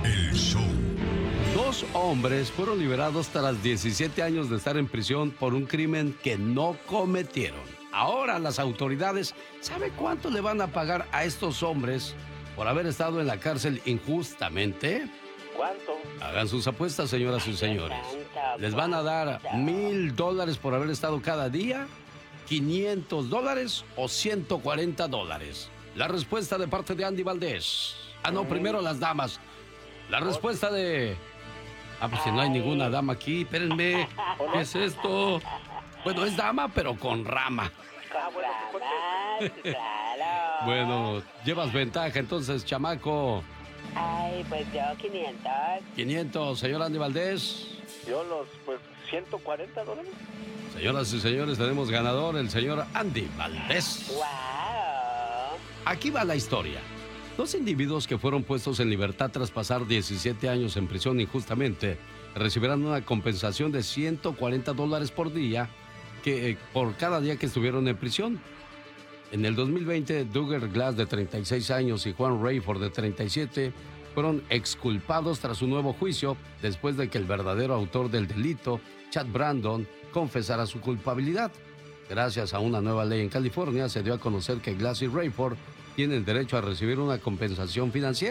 el show. Dos hombres fueron liberados tras 17 años de estar en prisión por un crimen que no cometieron. Ahora las autoridades, ¿sabe cuánto le van a pagar a estos hombres por haber estado en la cárcel injustamente? ¿Cuánto? Hagan sus apuestas, señoras y señores. Les van a dar $1,000 por haber estado cada día, $500 o $140. La respuesta de parte de Andy Valdés. No, primero las damas. La respuesta de... pues si no hay ninguna dama aquí, espérenme. ¿Qué es esto? Bueno, es dama, pero con rama. Claro. Bueno, llevas ventaja entonces, chamaco. Ay, pues yo 500. 500, señor Andy Valdés. Yo $140. Señoras y señores, tenemos ganador, el señor Andy Valdés. Wow. Aquí va la historia. Dos individuos que fueron puestos en libertad tras pasar 17 años en prisión injustamente recibirán una compensación de $140 por día por cada día que estuvieron en prisión. En el 2020, Douglas Glass, de 36 años, y Juan Rayford, de 37, fueron exculpados tras un nuevo juicio después de que el verdadero autor del delito, Chad Brandon, confesara su culpabilidad. Gracias a una nueva ley en California, se dio a conocer que Glass y Rayford tienen derecho a recibir una compensación financiera.